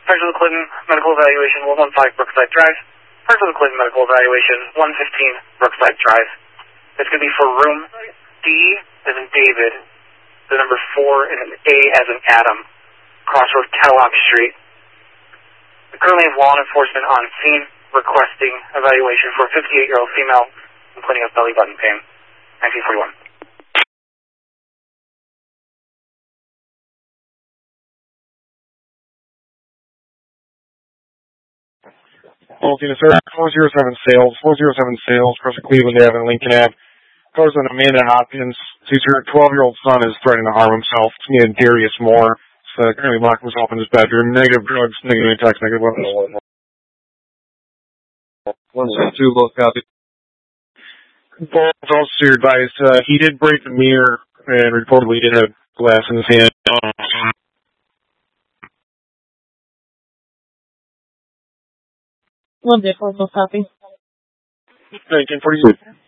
Franklin Clinton Medical Evaluation 115 Brookside Drive. Franklin Clinton Medical Evaluation 115 Brookside Drive. It's going to be for room D as in David, the number 4 and an A as in Adam, crossroad Cadillac Street. We currently have law enforcement on scene requesting evaluation for a 58-year-old female complaining of belly button pain. 1941. Multina, sir. 407 sales. 407 sales. Across Cleveland Avenue, Lincoln Ave. Cars on Amanda Hopkins. Sees her 12-year-old son is threatening to harm himself. It's me and Darius Moore. He's currently locked himself in his bedroom. Negative drugs, negative attacks, negative weapons. 162, low copy. Both officer advised he did break the mirror and reportedly did have glass in his hand. 1-4, copy. 1942.